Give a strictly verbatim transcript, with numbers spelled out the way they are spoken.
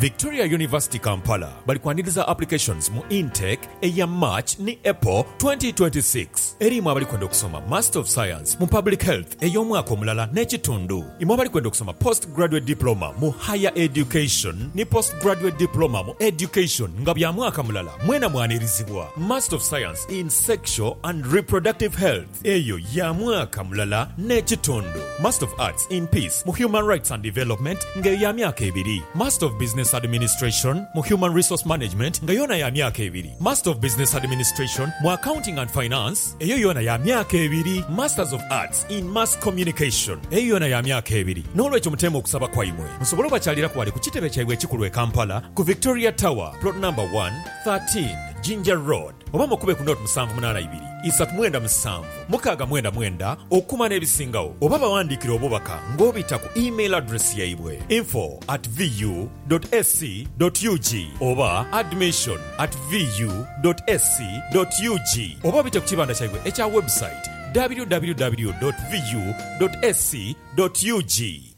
Victoria University Kampala bali kwaniriza applications mu intake eya March ni April twenty twenty-six. Erimu abali kwenda okusoma Master of Science mu Public Health ey'omwaka omulala n'ekitundu. Imu abali kwenda okusoma Postgraduate Diploma mu Higher Education ni Postgraduate Diploma mu Education nga bya mwaka mulala mwena mwanirizibwa. Master of Science in Sexual and Reproductive Health eyo ya mwaka mulala n'ekitundu. Master of Arts in Peace mu Human Rights and Development nga ya myaka ebiri. Master of Business Administration mu Human Resource Management nga yona ya myaka ebiri. Master of Business Administration mu Accounting and Finance eyo yona ya myaka ebiri. Masters of Arts in Mass Communication eyo yona ya myaka ebiri. N'olwekyo mutema okusaba kwa imwe musobole bakyalira kwali ku kitebe kyabwe ekikulu e Kampala ku Victoria Tower plot number one thirteen Ginger Road oba mukube ku note musanvu munana ibiri isatu mwenda musanvu mukaaga mwenda mwenda okuma n'ebisingawo oba bawandiikira obubaka ng'obita ku email address yaibwe info at vu dot s c dot u g oba admission at vu dot s c dot u g oba bita ku kibanda kyaibwe ekya website w w w dot vu dot s c dot u g.